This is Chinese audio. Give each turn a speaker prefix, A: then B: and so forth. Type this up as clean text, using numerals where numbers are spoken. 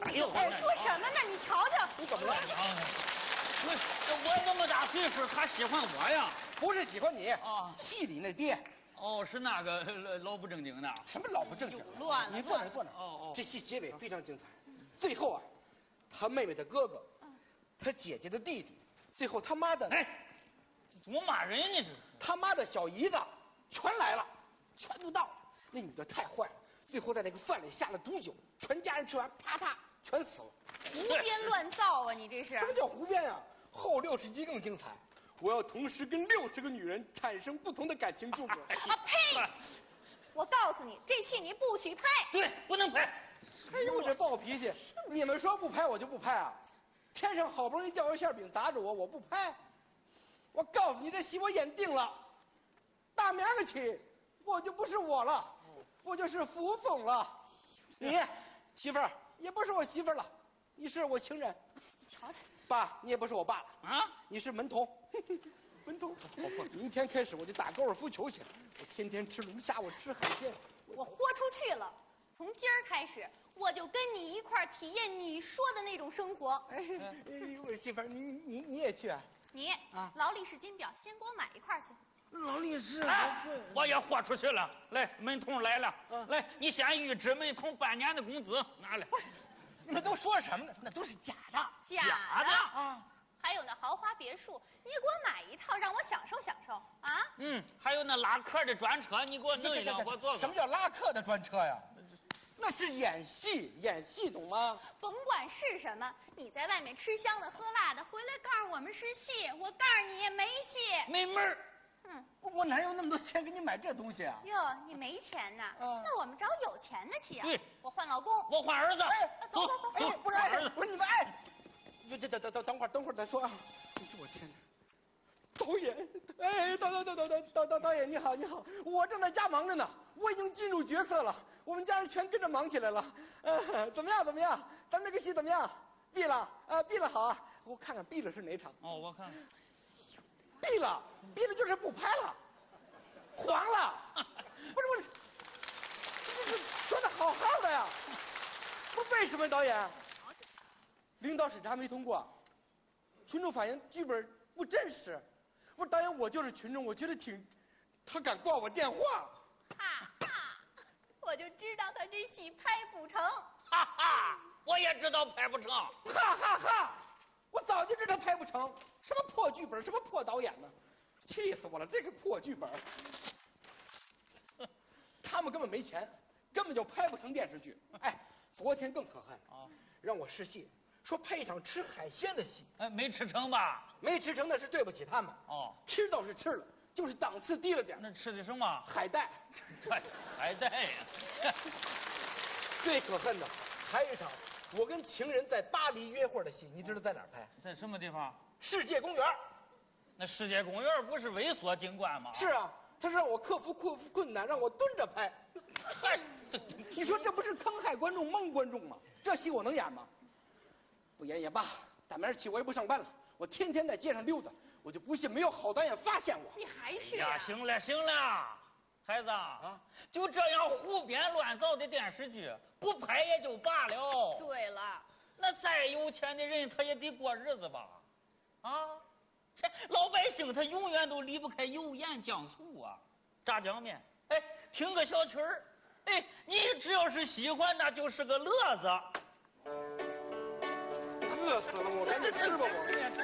A: 哎呦，
B: 哎，说什么呢？你瞧瞧，
C: 你怎么了？
A: 我这么大岁数，他喜欢我呀？
C: 不是喜欢你
A: 啊，
C: 戏里那爹。
A: 哦，是那个老不正经的。
C: 什么老不正经？
B: 乱了。
C: 你坐那儿坐那儿。
A: 哦，
C: 这戏结尾非常精彩，最后啊，他妹妹的哥哥，他姐姐的弟弟，最后他妈的，
A: 哎，怎么骂人呢？这是
C: 他妈的小姨子，全来了，全都到了。那女的太坏了，最后在那个饭里下了毒酒，全家人吃完，啪嗒全死了。
B: 胡编乱造啊！你这是
C: 什么叫胡编啊？后60集更精彩，我要同时跟60个女人产生不同的感情纠葛。
B: 啊呸！我告诉你，这戏你不许拍。
A: 对，不能拍。
C: 哎呦，我这暴脾气！你们说不拍我就不拍啊？天上好不容易掉一馅饼砸着我，我不拍。我告诉你，这戏我演定了，大明儿起我就不是我了，我就是副总了。你媳妇儿也不是我媳妇儿了，你是我情人。
B: 瞧瞧，
C: 爸，你也不是我爸了
A: 啊，
C: 你是门童。门童，明天开始我就打高尔夫球去，我天天吃龙虾，我吃海鲜。
B: 我豁出去了。从今儿开始，我就跟你一块儿体验你说的那种生活。
C: 哎，我媳妇儿，你也去啊？
B: 你劳力士金表，先给我买一块去。
C: 劳力士，
A: 我也豁出去了。来，门童来了，来，你先预支门童半年的工资，拿来。
C: 你们都说什么呢？那都是假的，
B: 假的
C: 啊！
B: 还有那豪华别墅，你给我买一套，让我享受享受啊！
A: 还有那拉客的专车，你给我弄一辆，我坐。
C: 什么叫拉客的专车呀？那是演戏，演戏懂吗？
B: 甭管是什么，你在外面吃香的喝辣的，回来告诉我们是戏，我告诉你没戏，
A: 没门儿。
C: 我哪有那么多钱给你买这东西啊？
B: 哟，你没钱呐？那我们找有钱的去啊！
A: 对，
B: 我换老公，
A: 我换儿子。
B: 走。
C: 哎，不是，不是你们哎，等会儿再说啊！我天哪！导演，哎，导演你好，我正在家忙着呢，我已经进入角色了，我们家人全跟着忙起来了。怎么样？咱这个戏怎么样？闭了啊，闭了好啊，我看看闭了是哪场？
A: 哦，我看看。
C: 闭了就是不拍了，黄了。不是，这说的好好的呀，不为什么导演？领导审查没通过，群众反映剧本不真实。不是导演，我就是群众，我觉得他敢挂我电话。
B: 我就知道他这戏拍不成。
A: 哈哈，我也知道拍不成。
C: 哈！我早就知道拍不成，什么破剧本，什么破导演呢？气死我了！这个破剧本，他们根本没钱，根本就拍不成电视剧。哎，昨天更可恨啊，让我试戏，说拍一场吃海鲜的戏，
A: 没吃成吧？
C: 没吃成那是对不起他们。吃倒是吃了，就是档次低了点。
A: 那吃的什么？
C: 海带。
A: 海带呀！
C: 最可恨的还有一场，我跟情人在巴黎约会的戏，你知道在哪儿拍？
A: 在什么地方？
C: 世界公园。
A: 那世界公园不是猥琐景观吗？
C: 是啊，他是让我克服困难，让我蹲着拍。你说这不是坑害观众、蒙观众吗？这戏我能演吗？不演也罢，大明儿起我也不上班了，我天天在街上溜达，我就不信没有好导演发现我。
B: 你还去
A: 呀？行了，孩子啊，就这样胡编乱造的电视剧，不拍也就罢了。
B: 对了，
A: 那再有钱的人，他也得过日子吧？这老百姓他永远都离不开油盐酱醋啊，炸酱面，哎，听个小曲儿，哎，你只要是喜欢，那就是个乐子。
C: 饿死了我，赶紧吃吧我。